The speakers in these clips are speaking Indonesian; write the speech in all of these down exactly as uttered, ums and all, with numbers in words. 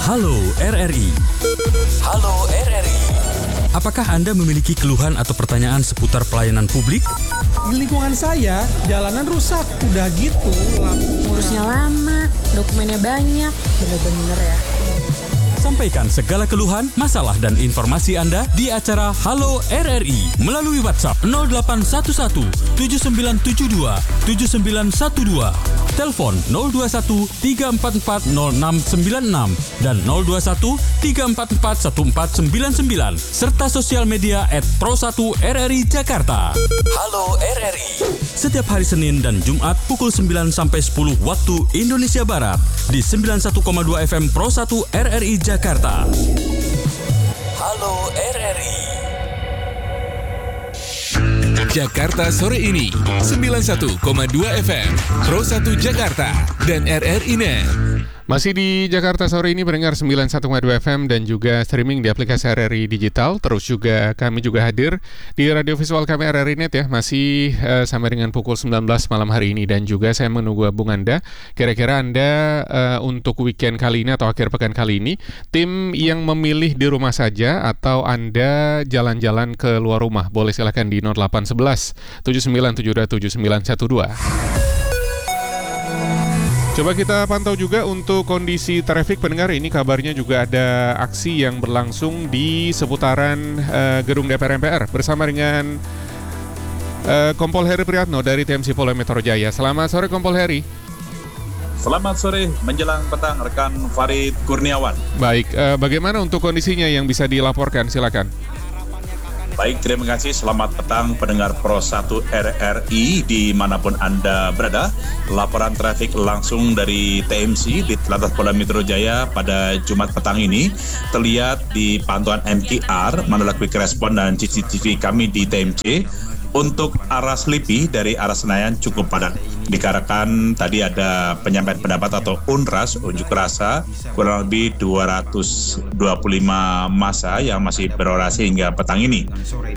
Halo R R I. Halo R R I. Apakah Anda memiliki keluhan atau pertanyaan seputar pelayanan publik? Di lingkungan saya, jalanan rusak. Udah gitu, ngurusnya lama, dokumennya banyak. Bener-bener ya. Sampaikan segala keluhan, masalah, dan informasi Anda di acara Halo R R I melalui WhatsApp nol delapan satu satu tujuh sembilan tujuh dua tujuh sembilan satu dua, telepon nol dua satu tiga empat empat nol enam sembilan enam dan nol dua satu tiga empat empat satu empat sembilan sembilan, serta sosial media at pro satu R R I Jakarta. Halo R R I. Setiap hari Senin dan Jumat pukul sembilan sampai sepuluh waktu Indonesia Barat di sembilan puluh satu koma dua F M Pro satu R R I Jakarta. Halo R R I. Jakarta sore ini sembilan puluh satu koma dua F M Pro satu Jakarta dan R R I Net. Masih di Jakarta sore ini pendengar sembilan puluh satu koma dua F M dan juga streaming di aplikasi R R I Digital. Terus juga kami juga hadir di radio visual kami R R I Net ya. Masih uh, sampai dengan pukul sembilan belas malam hari ini. Dan juga saya menunggu hubung Anda. Kira-kira Anda uh, untuk weekend kali ini atau akhir pekan kali ini, tim yang memilih di rumah saja atau Anda jalan-jalan ke luar rumah? Boleh silakan di nol delapan satu satu tujuh sembilan tujuh dua tujuh sembilan satu dua. Coba kita pantau juga untuk kondisi trafik pendengar. Ini kabarnya juga ada aksi yang berlangsung di seputaran uh, gedung D P R M P R bersama dengan uh, Kompol Heri Priyatno dari T M C Polda Metro Jaya. Selamat sore Kompol Heri. Selamat sore menjelang petang rekan Farid Kurniawan. Baik, uh, bagaimana untuk kondisinya yang bisa dilaporkan? Silakan. Baik, terima kasih. Selamat petang pendengar Pro satu R R I dimanapun Anda berada. Laporan trafik langsung dari T M C di Telantas Polda Metro Jaya pada Jumat petang ini terlihat di pantauan M K R, Mandala Quick Response dan C C T V kami di T M C. Untuk arah Selipi dari arah Senayan cukup padat. Dikarenakan tadi ada penyampaian pendapat atau unras, unjuk rasa, kurang lebih dua ratus dua puluh lima massa yang masih berorasi hingga petang ini.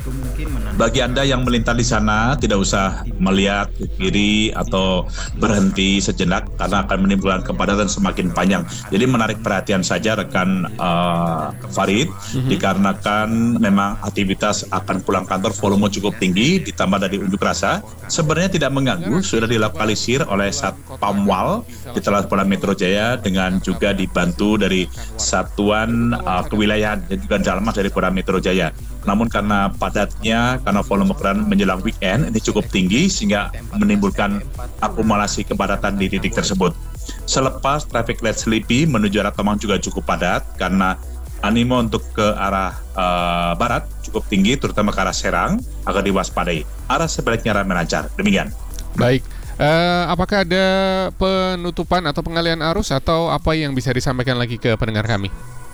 Bagi Anda yang melintas di sana, tidak usah melihat ke kiri atau berhenti sejenak karena akan menimbulkan kepadatan semakin panjang. Jadi menarik perhatian saja rekan uh, Farid, mm-hmm. dikarenakan memang aktivitas akan pulang kantor volume cukup tinggi, ditambah dari unjuk rasa, sebenarnya tidak mengganggu, sudah dilokalisir oleh Satpamwal di Telantas Polda Metro Jaya dengan juga dibantu dari Satuan uh, Kewilayahan dan juga Dalmas dari Polda Metro Jaya. Namun karena padatnya, karena volume kendaraan menjelang weekend ini cukup tinggi sehingga menimbulkan akumulasi kepadatan di titik tersebut. Selepas traffic light Selipi menuju arah Tomang juga cukup padat karena animo untuk ke arah uh, barat cukup tinggi, terutama ke arah Serang, agar diwaspadai. Arah sebaliknya ramai lancar. Demikian. Baik. Uh, apakah ada penutupan atau pengalihan arus atau apa yang bisa disampaikan lagi ke pendengar kami?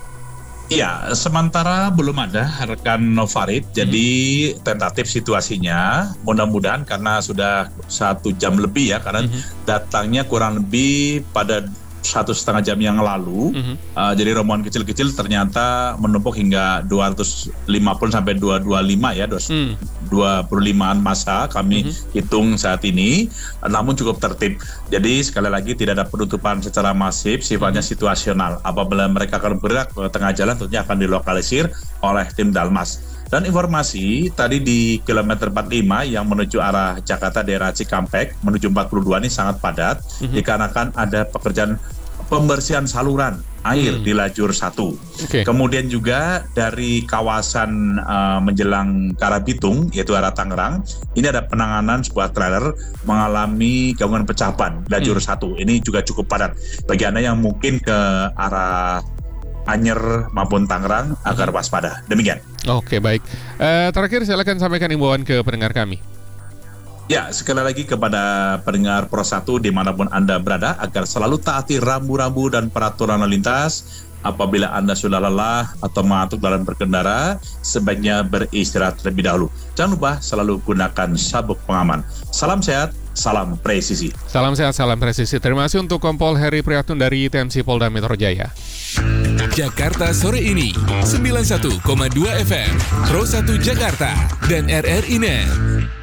Iya, sementara belum ada rekan Farid, jadi tentatif situasinya mudah-mudahan karena sudah satu jam lebih ya, karena mm-hmm. datangnya kurang lebih pada satu setengah jam yang lalu, mm-hmm. uh, jadi rombongan kecil-kecil ternyata menumpuk hingga dua ratus lima puluh sampai dua ratus dua puluh lima ya, dos, mm. dua puluh limaan massa kami mm-hmm. hitung saat ini, namun cukup tertib. Jadi sekali lagi tidak ada penutupan secara masif, sifatnya mm-hmm. situasional. Apabila mereka akan bergerak ke tengah jalan, tentunya akan dilokalisir oleh tim Dalmas. Dan informasi tadi di kilometer empat puluh lima yang menuju arah Jakarta daerah Cikampek menuju empat puluh dua ini sangat padat, mm-hmm. dikarenakan ada pekerjaan pembersihan saluran air hmm. di lajur satu. Okay. Kemudian juga dari kawasan uh, menjelang ke arah Bitung, yaitu arah Tangerang, ini ada penanganan sebuah trailer mengalami gangguan pecah ban lajur hmm. satu. Ini juga cukup padat. Bagi Anda yang mungkin ke arah Anyer maupun Tangerang hmm. agar waspada. Demikian. Oke, okay, baik. Uh, terakhir silakan sampaikan imbauan ke pendengar kami. Ya, sekali lagi kepada pendengar Pro satu dimanapun Anda berada agar selalu taati rambu-rambu dan peraturan lalu lintas. Apabila Anda sudah lelah atau mengantuk dalam berkendara, sebaiknya beristirahat terlebih dahulu. Jangan lupa selalu gunakan sabuk pengaman. Salam sehat, salam presisi. Salam sehat, salam presisi. Terima kasih untuk Kompol Heri Priyatno dari T M C Polda Metro Jaya. Jakarta sore ini sembilan puluh satu koma dua F M Pro satu Jakarta dan R R I Net.